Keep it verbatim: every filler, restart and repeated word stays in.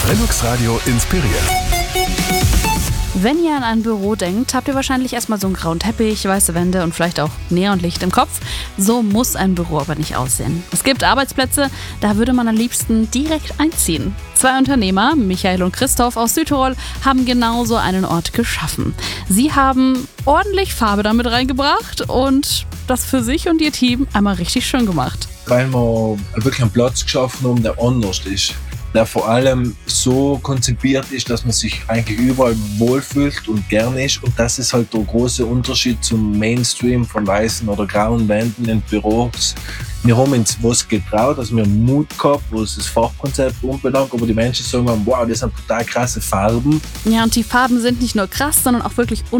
Linux Radio inspiriert. Wenn ihr an ein Büro denkt, habt ihr wahrscheinlich erstmal so einen grauen Teppich, weiße Wände und vielleicht auch Neonlicht im Kopf. So muss ein Büro aber nicht aussehen. Es gibt Arbeitsplätze, da würde man am liebsten direkt einziehen. Zwei Unternehmer, Michael und Christoph aus Südtirol, haben genau so einen Ort geschaffen. Sie haben ordentlich Farbe damit reingebracht und das für sich und ihr Team einmal richtig schön gemacht. Weil wir wirklich einen Platz geschaffen haben, der anders ist. Der vor allem so konzipiert ist, dass man sich eigentlich überall wohlfühlt und gern ist. Und das ist halt der große Unterschied zum Mainstream von weißen oder grauen Wänden in Büros. Wir haben uns was getraut, also wir haben Mut gehabt, was das Farbkonzept umbelangt, aber die Menschen sagen, wow, das sind total krasse Farben. Ja, und die Farben sind nicht nur krass, sondern auch wirklich